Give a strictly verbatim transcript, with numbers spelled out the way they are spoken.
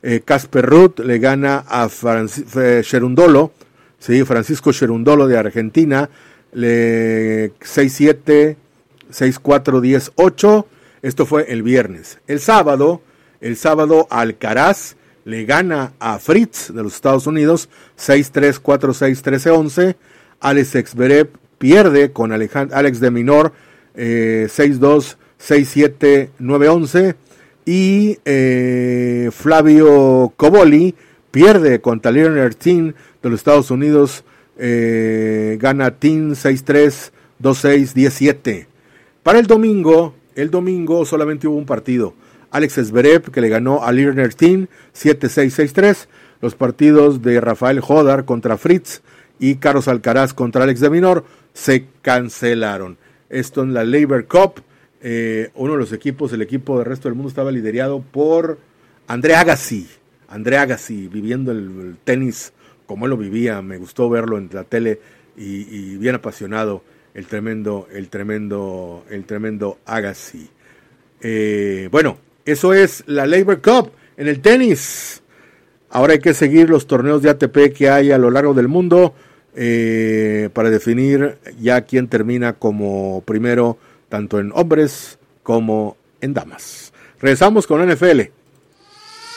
Casper Ruud le gana a Franci- Cherundolo, sí, Francisco Cherundolo de Argentina, le seis siete, seis cuatro, diez ocho. Esto fue el viernes. El sábado, el sábado Alcaraz le gana a Fritz de los Estados Unidos seis tres, cuatro seis, trece once. Alex Zverev pierde con Alejand- Alex de Minaur eh, seis dos, seis siete, nueve once. Y eh, Flavio Coboli pierde contra Leonard Thiem de los Estados Unidos, eh, gana Thiem seis tres, dos seis, diez siete. Para el domingo, el domingo solamente hubo un partido. Alex Zverev que le ganó a Leonard Thiem siete seis, seis tres. Los partidos de Rafael Hodar contra Fritz y Carlos Alcaraz contra Alex de Minaur se cancelaron. Esto en la Laver Cup. Eh, uno de los equipos, el equipo del resto del mundo estaba liderado por Andre Agassi. Andre Agassi viviendo el, el tenis como él lo vivía. Me gustó verlo en la tele y, y bien apasionado. El tremendo, el tremendo, el tremendo Agassi. Eh, bueno, eso es la Laver Cup en el tenis. Ahora hay que seguir los torneos de A T P que hay a lo largo del mundo eh, para definir ya quién termina como primero, tanto en hombres como en damas. Regresamos con N F L.